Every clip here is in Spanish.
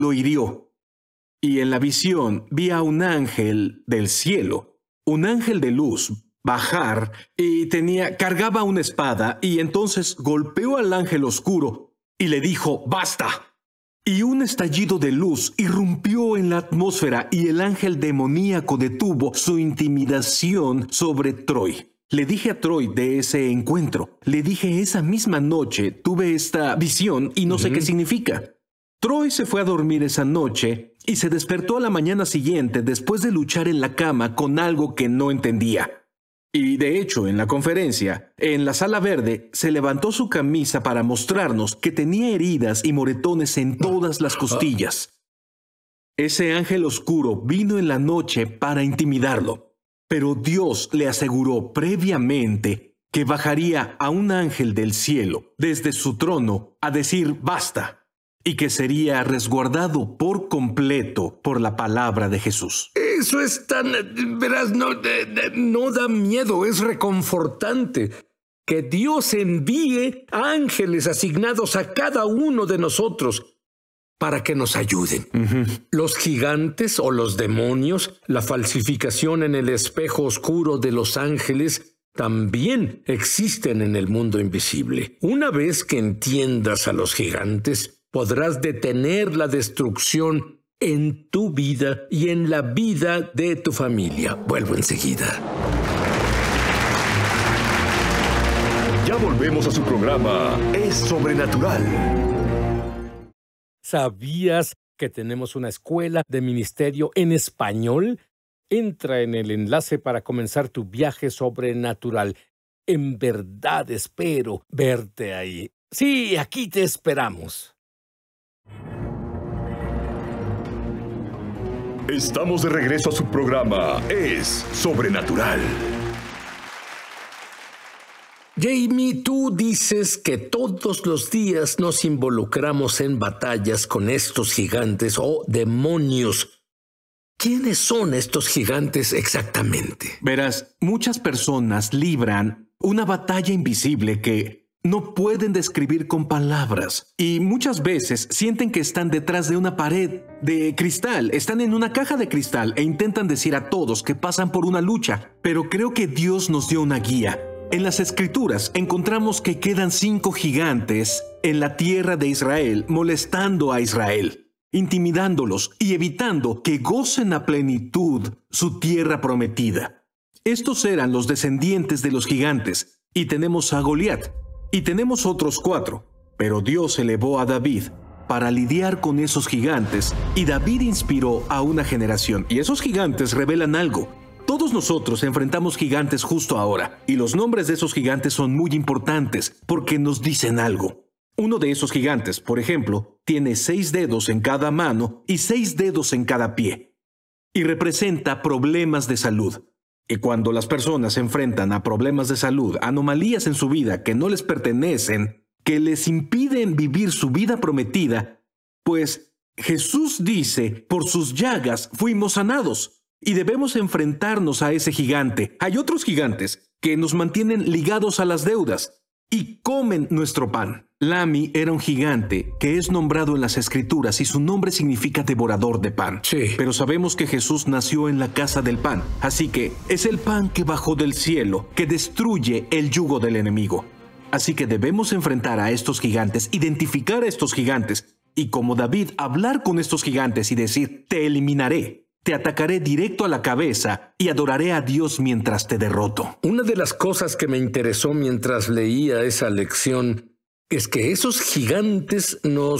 lo hirió. Y en la visión vi a un ángel del cielo, un ángel de luz, bajar, y cargaba una espada, y entonces golpeó al ángel oscuro y le dijo: «¡Basta!». Y un estallido de luz irrumpió en la atmósfera y el ángel demoníaco detuvo su intimidación sobre Troy. Le dije a Troy de ese encuentro, le dije esa misma noche tuve esta visión y no sé qué significa. Troy se fue a dormir esa noche y se despertó a la mañana siguiente después de luchar en la cama con algo que no entendía. Y de hecho, en la conferencia, en la sala verde, se levantó su camisa para mostrarnos que tenía heridas y moretones en todas las costillas. Ese ángel oscuro vino en la noche para intimidarlo, pero Dios le aseguró previamente que bajaría a un ángel del cielo desde su trono a decir «basta», y que sería resguardado por completo por la palabra de Jesús. Eso es tan... verás, no da miedo, es reconfortante. Que Dios envíe ángeles asignados a cada uno de nosotros para que nos ayuden. Los gigantes o los demonios, la falsificación en el espejo oscuro de los ángeles, también existen en el mundo invisible. Una vez que entiendas a los gigantes, podrás detener la destrucción en tu vida y en la vida de tu familia. Vuelvo enseguida. Ya volvemos a su programa Es Sobrenatural. ¿Sabías que tenemos una escuela de ministerio en español? Entra en el enlace para comenzar tu viaje sobrenatural. En verdad espero verte ahí. Sí, aquí te esperamos. Estamos de regreso a su programa Es Sobrenatural. Jamie, tú dices que todos los días nos involucramos en batallas con estos gigantes o demonios. ¿Quiénes son estos gigantes exactamente? Verás, muchas personas libran una batalla invisible que no pueden describir con palabras y muchas veces sienten que están detrás de una pared de cristal, están en una caja de cristal e intentan decir a todos que pasan por una lucha. Pero creo que Dios nos dio una guía. En las Escrituras encontramos que quedan 5 gigantes en la tierra de Israel molestando a Israel, intimidándolos y evitando que gocen a plenitud su tierra prometida. Estos eran los descendientes de los gigantes y tenemos a Goliat. Y tenemos otros 4, pero Dios elevó a David para lidiar con esos gigantes y David inspiró a una generación. Y esos gigantes revelan algo. Todos nosotros enfrentamos gigantes justo ahora y los nombres de esos gigantes son muy importantes porque nos dicen algo. Uno de esos gigantes, por ejemplo, tiene 6 dedos en cada mano y 6 dedos en cada pie y representa problemas de salud. Y cuando las personas se enfrentan a problemas de salud, anomalías en su vida que no les pertenecen, que les impiden vivir su vida prometida, pues Jesús dice, por sus llagas fuimos sanados y debemos enfrentarnos a ese gigante. Hay otros gigantes que nos mantienen ligados a las deudas y comen nuestro pan. Lami era un gigante que es nombrado en las Escrituras y su nombre significa devorador de pan. Sí. Pero sabemos que Jesús nació en la casa del pan, así que es el pan que bajó del cielo, que destruye el yugo del enemigo. Así que debemos enfrentar a estos gigantes, identificar a estos gigantes y como David hablar con estos gigantes y decir, te eliminaré. Te atacaré directo a la cabeza y adoraré a Dios mientras te derroto. Una de las cosas que me interesó mientras leía esa lección es que esos gigantes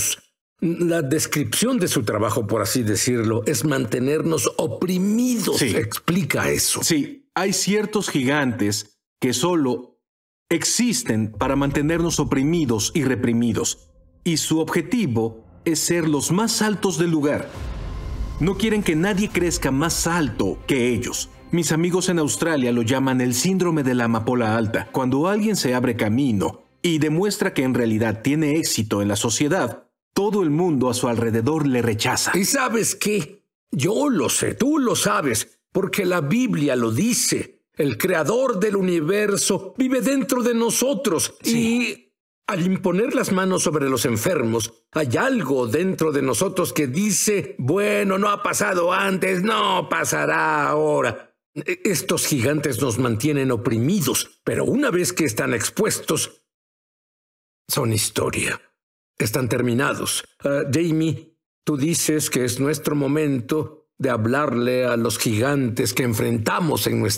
la descripción de su trabajo, por así decirlo, es mantenernos oprimidos. Sí. Explica eso. Sí, hay ciertos gigantes que solo existen para mantenernos oprimidos y reprimidos. Y su objetivo es ser los más altos del lugar. No quieren que nadie crezca más alto que ellos. Mis amigos en Australia lo llaman el síndrome de la amapola alta. Cuando alguien se abre camino y demuestra que en realidad tiene éxito en la sociedad, todo el mundo a su alrededor le rechaza. ¿Y sabes qué? Yo lo sé, tú lo sabes, porque la Biblia lo dice. El creador del universo vive dentro de nosotros. Sí. Y Al imponer las manos sobre los enfermos, hay algo dentro de nosotros que dice, bueno, no ha pasado antes, no pasará ahora. Estos gigantes nos mantienen oprimidos, pero una vez que están expuestos, son historia. Están terminados. Jamie, tú dices que es nuestro momento de hablarle a los gigantes que enfrentamos en nuestra